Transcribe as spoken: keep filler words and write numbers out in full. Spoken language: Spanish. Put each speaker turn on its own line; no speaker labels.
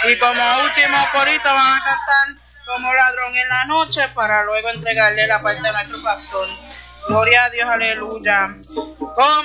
Y como último corito van a cantar Como ladrón en la noche para luego entregarle la parte a nuestro pastor. Gloria a Dios, aleluya. Como